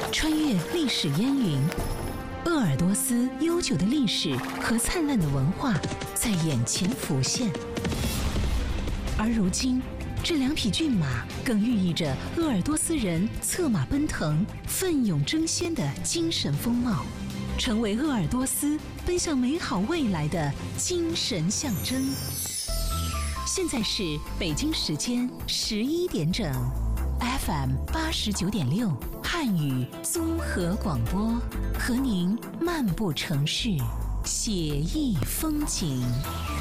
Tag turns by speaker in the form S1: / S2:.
S1: 穿越历史烟云，鄂尔多斯悠久的历史和灿烂的文化在眼前浮现。而如今，这两匹骏马更寓意着鄂尔多斯人策马奔腾、奋勇争先的精神风貌，成为鄂尔多斯奔向美好未来的精神象征。现在是北京时间11点整 ，FM 89.6汉语综合广播，和您漫步城市，写意风景。